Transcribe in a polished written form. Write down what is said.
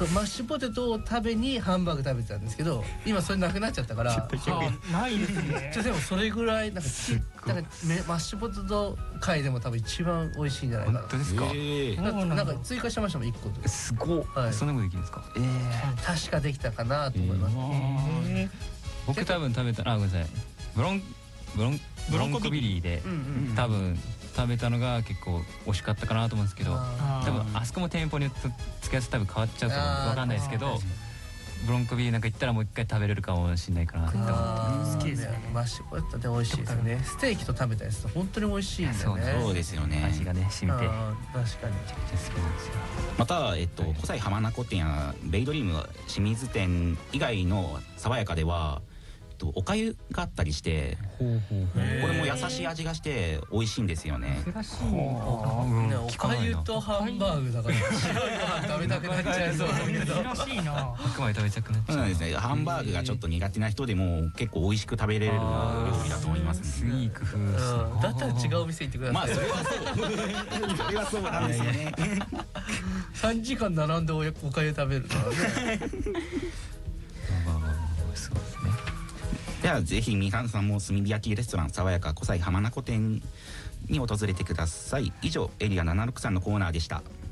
そうマッシュポテトを食べにハンバーグ食べてたんですけど、今それなくなっちゃったからないですね。 でもそれぐらいなんかマッシュポテト界でも多分一番美味しいんじゃないかな。 本当ですか？ なんか追加してましたもん1個で。 すごい。そんなことできるんですか？ 確かできたかなと思います。 僕多分食べたごめんなさい。ブロンコビリーで多分食べたのが結構美味しかったかなと思うんですけど、多分あそこも店舗によって付け合わせ多分変わっちゃうと思う分かんないですけど、ブロンコビリーなんか行ったらもう一回食べれるかもしれないかなって思って。 好きですよね。マッシュポテトで美味しいですよね。ステーキと食べたやつと本当に美味しいんだよね。 そうですよね。 味がね染みて。 確かに。 めちゃくちゃ好きなんですよ。 また小西浜名湖店やベイドリーム清水店以外の爽やかではおかゆがあったりして、これも優しい味がして美味しいんですよね。 珍しい。 おかゆとハンバーグだから白いご飯食べたくなっちゃいそうだけど。 珍しいな。 白米食べたくなっちゃう。 そうですね。ハンバーグがちょっと苦手な人でも結構美味しく食べれる料理だと思いますね。 いい工夫。 だったら違うお店行ってください。 まあそれはそう。それはそうなんですよね。 3時間並んでおかゆ食べるからね。 そうですね。 ではぜひ皆さんも炭火焼きレストラン爽やか小西浜名湖店に訪れてください。以上エリア763のコーナーでした。